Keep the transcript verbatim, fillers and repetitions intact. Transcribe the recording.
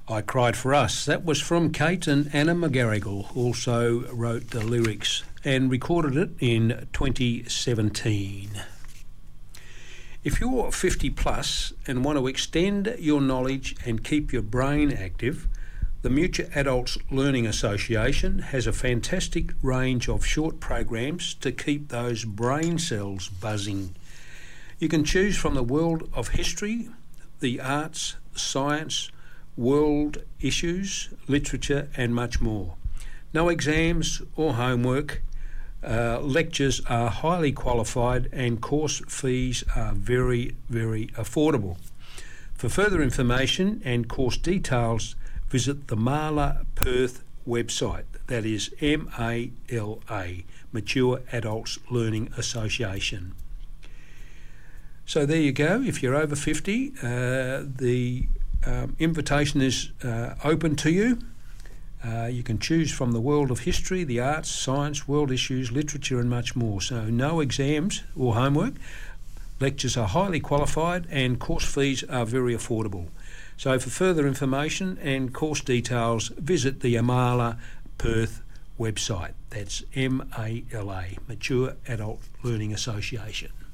I Cried for Us. That was from Kate and Anna McGarrigle, also wrote the lyrics and recorded it in twenty seventeen. If you're fifty plus and want to extend your knowledge and keep your brain active, the Mutual Adults Learning Association has a fantastic range of short programs to keep those brain cells buzzing. You can choose from the world of history, the arts, science, world issues, literature and much more. No exams or homework. Uh, lectures are highly qualified and course fees are very, very affordable. For further information and course details, visit the Mala Perth website. That is M A L A, Mature Adults Learning Association. So there you go. If you're over fifty, uh, the um, invitation is uh, open to you. Uh, you can choose from the world of history, the arts, science, world issues, literature and much more. So no exams or homework. Lectures are highly qualified and course fees are very affordable. So for further information and course details, visit the Amala Perth website. That's M A L A, Mature Adult Learning Association.